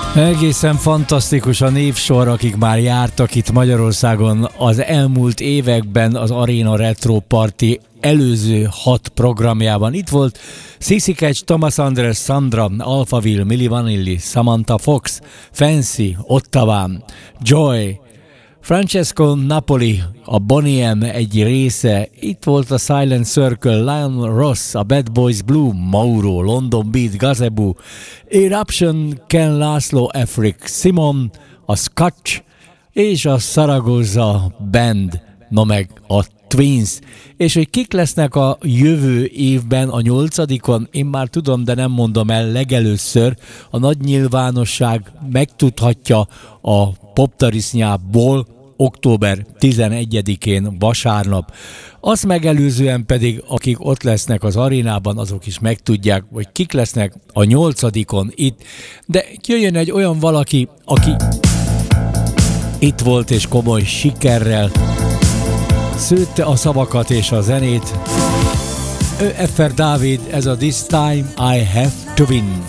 Egészen fantasztikus a névsor, akik már jártak itt Magyarországon az elmúlt években az Arena Retro Party előző 6 programjában. Itt volt Sissy Catch, Thomas Anders, Sandra, Alphaville, Milli Vanilli, Samantha Fox, Fancy, Ottawa, Joy, Francesco Napoli, a Boney M egy része, itt volt a Silent Circle, Lion Ross, a Bad Boys Blue, Mauro, London Beat, Gazebo, Eruption, Ken László, Afric, Simon, a Scotch és a Zaragoza Band, no meg a Twins. És hogy kik lesznek a jövő évben a 8-on, én már tudom, de nem mondom el legelőször. A nagy nyilvánosság megtudhatja a Poptarisznyából október 11-én vasárnap. Azt megelőzően pedig, akik ott lesznek az arénában, azok is megtudják, hogy kik lesznek a 8-on itt. De jöjjön egy olyan valaki, aki itt volt és komoly sikerrel szőtte a szavakat és a zenét. Ő Effer Dávid, ez a This Time I Have to Win.